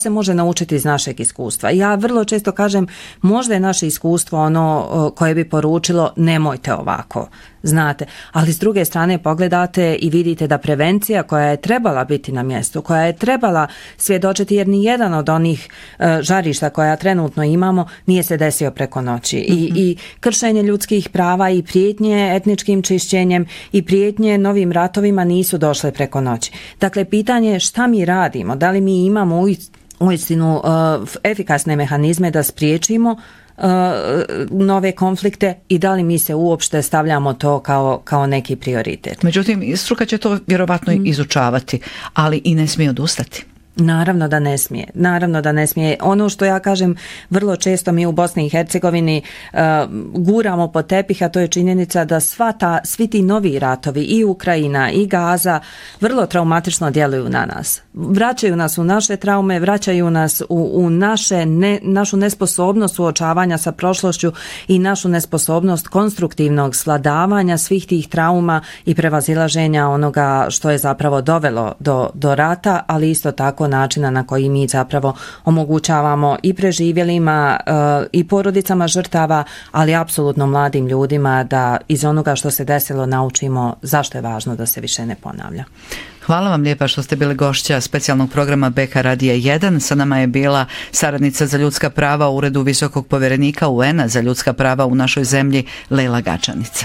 se može naučiti iz našeg iskustva. Ja vrlo često kažem, možda je naše iskustvo ono koje bi poručilo nemojte ovako, znate, ali s druge strane pogledate i vidite da prevencija koja je trebala biti na mjestu, koja je trebala svjedočiti, jer ni jedan od onih žarišta koja trenutno imamo nije se desio preko noći. I kršenje ljudskih prava i prijetnje etničkim čišćenjem i prijetnje novim ratovima nisu došle preko noći. Dakle, pitanje je šta mi radimo, da li mi imamo uistinu efikasne mehanizme da spriječimo nove konflikte i da li mi se uopšte stavljamo to kao neki prioritet. Međutim, struka će to vjerovatno izučavati, ali i ne smije odustati. Naravno da ne smije. Ono što ja kažem, vrlo često mi u Bosni i Hercegovini guramo pod tepih, a to je činjenica da svi ti novi ratovi i Ukrajina i Gaza vrlo traumatično djeluju na nas. Vraćaju nas u naše traume, vraćaju nas u našu nesposobnost suočavanja sa prošlošću i našu nesposobnost konstruktivnog svladavanja svih tih trauma i prevazilaženja onoga što je zapravo dovelo do rata, ali isto tako načina na koji mi zapravo omogućavamo i preživjelima i porodicama žrtava, ali apsolutno mladim ljudima da iz onoga što se desilo naučimo zašto je važno da se više ne ponavlja. Hvala vam lijepa što ste bili gošća specijalnog programa BK Radija 1. Sa nama je bila saradnica za ljudska prava u Uredu visokog povjerenika UN-a za ljudska prava u našoj zemlji Lejla Gačanica.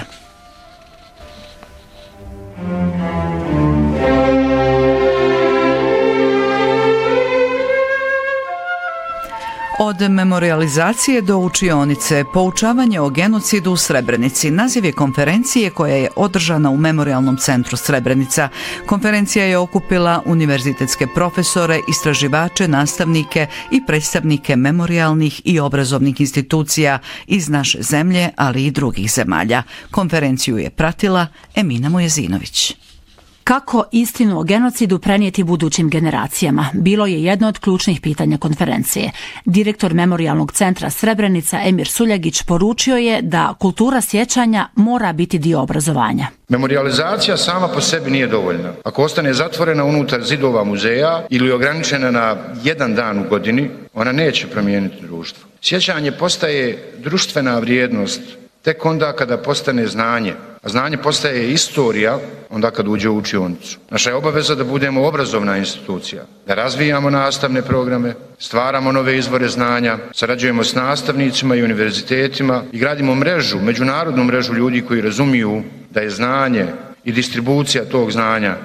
Od memorijalizacije do učionice, poučavanje o genocidu u Srebrenici naziv je konferencije koja je održana u Memorijalnom centru Srebrenica. Konferencija je okupila univerzitetske profesore, istraživače, nastavnike i predstavnike memorijalnih i obrazovnih institucija iz naše zemlje, ali i drugih zemalja. Konferenciju je pratila Emina Mujezinović. Kako istinu o genocidu prenijeti budućim generacijama? Bilo je jedno od ključnih pitanja konferencije. Direktor Memorijalnog centra Srebrenica Emir Suljagić poručio je da kultura sjećanja mora biti dio obrazovanja. Memorijalizacija sama po sebi nije dovoljna. Ako ostane zatvorena unutar zidova muzeja ili ograničena na jedan dan u godini, ona neće promijeniti društvo. Sjećanje postaje društvena vrijednost tek onda kada postane znanje, a znanje postaje istorija onda kad uđe u učionicu. Naša je obaveza da budemo obrazovna institucija, da razvijamo nastavne programe, stvaramo nove izvore znanja, sarađujemo s nastavnicima i univerzitetima i gradimo mrežu, međunarodnu mrežu ljudi koji razumiju da je znanje i distribucija tog znanja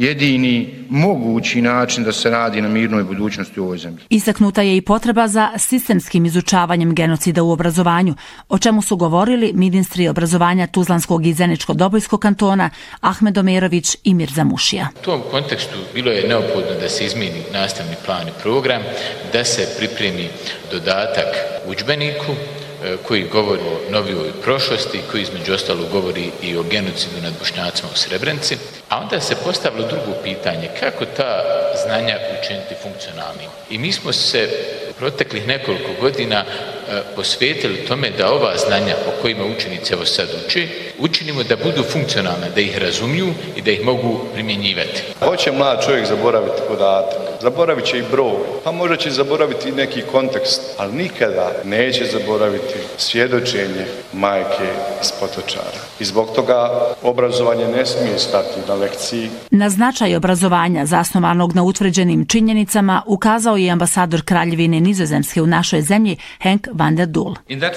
jedini mogući način da se radi na mirnoj budućnosti u ovoj zemlji. Istaknuta je i potreba za sistemskim izučavanjem genocida u obrazovanju, o čemu su govorili ministri obrazovanja Tuzlanskog i Zeničko-Dobojskog kantona Ahmed Omerović i Mirza Mušija. U tom kontekstu bilo je neophodno da se izmijeni nastavni plan i program, da se pripremi dodatak udžbeniku koji govori o novijoj prošlosti, koji između ostalog govori i o genocidu nad Bošnjacima u Srebrenici. A onda se postavilo drugo pitanje, kako ta znanja učiniti funkcionalnim. I mi smo se proteklih nekoliko godina posvetili tome da ova znanja o kojima učenici evo sad uče, učinimo da budu funkcionalne, da ih razumiju i da ih mogu primjenjivati. Hoće mlad čovjek zaboraviti podatak, zaboravit će i broj, pa možda će zaboraviti i neki kontekst, ali nikada neće zaboraviti svjedočenje majke iz Potočara. I zbog toga obrazovanje ne smije stati na lekciji. Na značaj obrazovanja zasnovanog na utvrđenim činjenicama ukazao je ambasador Kraljevine Nizozemske u našoj zemlji Henk van der Doel.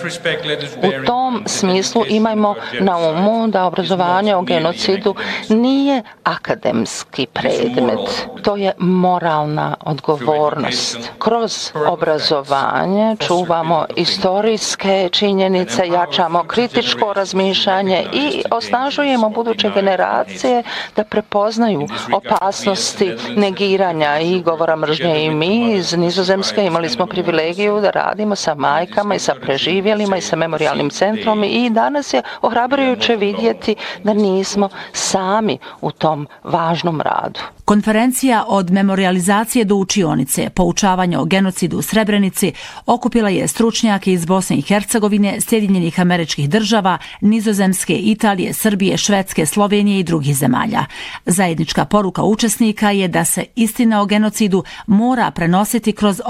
U tom smislu imajmo na umu da obrazovanje o genocidu nije akademski predmet, to je moralna odgovornost. Kroz obrazovanje čuvamo istorijske činjenice, jačamo kritičko razmišljanje i osnažujemo buduće generacije da prepoznaju opasnosti negiranja i govora mržnje. I mi iz Nizozemske imali smo privilegiju da radimo sa majkama i sa preživjelima i sa memorijalnim centrom i danas je ohrabrujuće vidjeti da nismo sami u tom važnom radu. Konferencija od memorijalizacije memorializacije do učionice poučavanja o genocidu u Srebrenici okupila je stručnjake iz Bosne i Hercegovine, Sjedinjenih Američkih Država, Nizozemske, Italije, Srbije, Švedske, Slovenije i drugih zemalja. Zajednička poruka učesnika je da se istina o genocidu mora prenositi kroz